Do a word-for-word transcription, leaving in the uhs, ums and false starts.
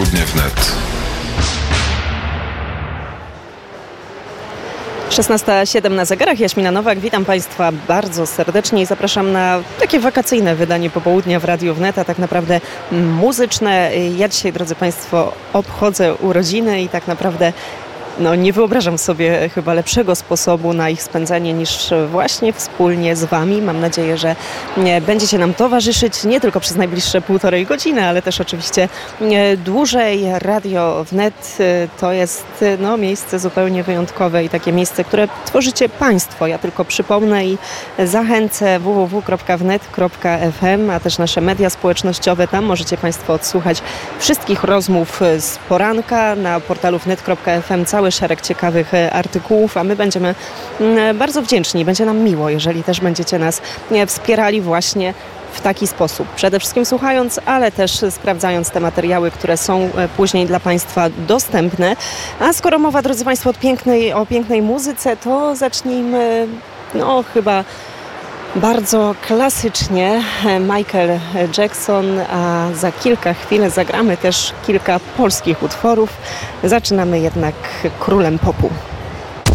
Popołudnie wnet. szesnasta siedem na zegarach, Jaśmina Nowak, witam Państwa bardzo serdecznie i zapraszam na takie wakacyjne wydanie popołudnia w Radiu Wnet, a tak naprawdę muzyczne. Ja dzisiaj, drodzy Państwo, obchodzę urodziny i tak naprawdę no, nie wyobrażam sobie chyba lepszego sposobu na ich spędzanie niż właśnie wspólnie z Wami. Mam nadzieję, że nie, będziecie nam towarzyszyć nie tylko przez najbliższe półtorej godziny, ale też oczywiście nie, dłużej. Radio Wnet to jest no, miejsce zupełnie wyjątkowe i takie miejsce, które tworzycie Państwo. Ja tylko przypomnę i zachęcę w w w kropka wnet kropka f m, a też nasze media społecznościowe. Tam możecie Państwo odsłuchać wszystkich rozmów z poranka na portalu wnet kropka f m. Cały szereg ciekawych artykułów, a my będziemy bardzo wdzięczni. Będzie nam miło, jeżeli też będziecie nas wspierali właśnie w taki sposób. Przede wszystkim słuchając, ale też sprawdzając te materiały, które są później dla Państwa dostępne. A skoro mowa, drodzy Państwo, o pięknej, o pięknej muzyce, to zacznijmy no chyba bardzo klasycznie. Michael Jackson, a za kilka chwil zagramy też kilka polskich utworów. Zaczynamy jednak królem popu.